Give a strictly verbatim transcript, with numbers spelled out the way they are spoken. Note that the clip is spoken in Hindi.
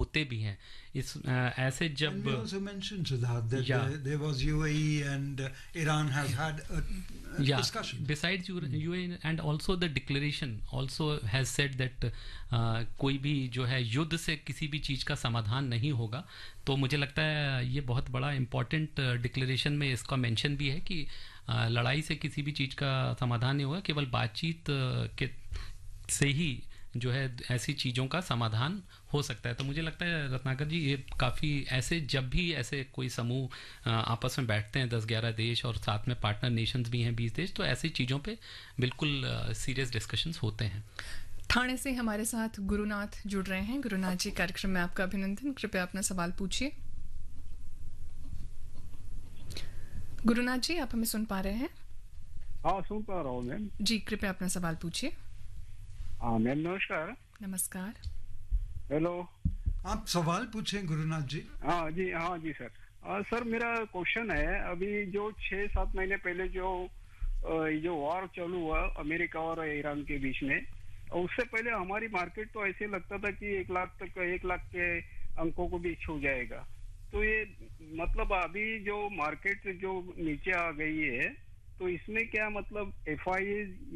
होते भी हैं इस अ, ऐसे And जब we also mentioned Siddharth that या there, there was U A E and uh, Iran has had a, a Yeah, discussion. besides U- Hmm. UAE and also the declaration also has said that uh, कोई भी जो है युद्ध से किसी भी चीज़ का समाधान नहीं होगा. तो मुझे लगता है ये बहुत बड़ा इम्पोर्टेंट डिक्लेरेशन में इसका मेंशन भी है कि uh, लड़ाई से किसी भी चीज़ का समाधान नहीं होगा, केवल बातचीत uh, के से ही जो है ऐसी चीज़ों का समाधान हो सकता है. तो मुझे लगता है रत्नाकर जी ये काफ़ी ऐसे जब भी ऐसे कोई समूह अ, आपस में बैठते हैं दस ग्यारह देश और साथ में पार्टनर नेशंस भी हैं बीस देश, तो ऐसी चीज़ों पे बिल्कुल सीरियस डिस्कशंस होते हैं. ठाणे से हमारे साथ गुरुनाथ जुड़ रहे हैं. गुरुनाथ जी, कार्यक्रम में आपका अभिनंदन. कृपया अपना सवाल पूछिए. गुरुनाथ जी, आप हमें सुन पा रहे हैं? हाँ, सुन पा रहा हूँ मैम. जी, कृपया अपना सवाल पूछिए. हाँ मैम, नमस्कार. नमस्कार. हेलो. आप सवाल पूछें गुरुनाथ जी. हाँ जी, हाँ जी सर. आ, सर मेरा क्वेश्चन है, अभी जो छः सात महीने पहले जो आ, जो वॉर चालू हुआ अमेरिका और ईरान के बीच में, उससे पहले हमारी मार्केट तो ऐसे लगता था कि एक लाख तक एक लाख के अंकों को भी छू जाएगा. तो ये मतलब अभी जो मार्केट जो नीचे आ गई है, तो इसमें क्या मतलब एफ आई